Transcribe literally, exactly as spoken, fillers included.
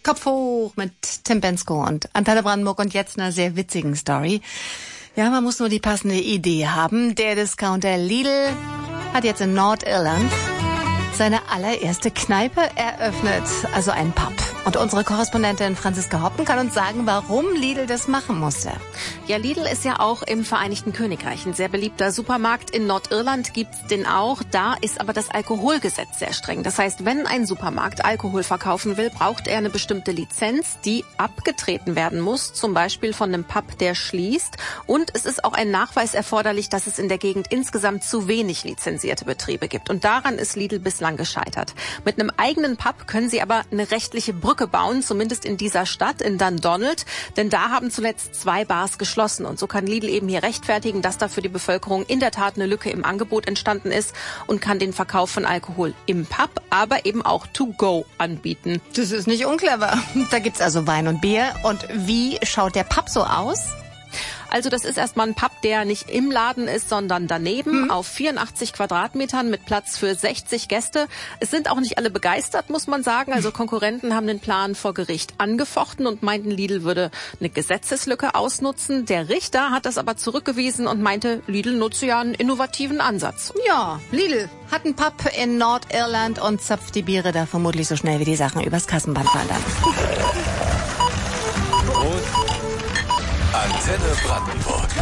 Kopf hoch mit Tim Bensko und Antenne Brandenburg und jetzt einer sehr witzigen Story. Ja, man muss nur die passende Idee haben. Der Discounter Lidl hat jetzt in Nordirland seine allererste Kneipe eröffnet, also ein Pub. Und unsere Korrespondentin Franziska Hoppen kann uns sagen, warum Lidl das machen musste. Ja, Lidl ist ja auch im Vereinigten Königreich ein sehr beliebter Supermarkt. In Nordirland gibt's den auch. Da ist aber das Alkoholgesetz sehr streng. Das heißt, wenn ein Supermarkt Alkohol verkaufen will, braucht er eine bestimmte Lizenz, die abgetreten werden muss. Zum Beispiel von einem Pub, der schließt. Und es ist auch ein Nachweis erforderlich, dass es in der Gegend insgesamt zu wenig lizenzierte Betriebe gibt. Und daran ist Lidl bislang gescheitert. Mit einem eigenen Pub können sie aber eine rechtliche Brücke bauen, zumindest in dieser Stadt, in Dundonald, denn da haben zuletzt zwei Bars geschlossen und so kann Lidl eben hier rechtfertigen, dass da für die Bevölkerung in der Tat eine Lücke im Angebot entstanden ist und kann den Verkauf von Alkohol im Pub, aber eben auch to go anbieten. Das ist nicht unclever. Da gibt's also Wein und Bier. Und wie schaut der Pub so aus? Also das ist erstmal ein Pub, der nicht im Laden ist, sondern daneben, mhm. auf vierundachtzig Quadratmetern mit Platz für sechzig Gäste. Es sind auch nicht alle begeistert, muss man sagen. Also Konkurrenten haben den Plan vor Gericht angefochten und meinten, Lidl würde eine Gesetzeslücke ausnutzen. Der Richter hat das aber zurückgewiesen und meinte, Lidl nutze ja einen innovativen Ansatz. Ja, Lidl hat einen Pub in Nordirland und zapft die Biere da vermutlich so schnell wie die Sachen übers Kassenband wandern. Antenne Brandenburg.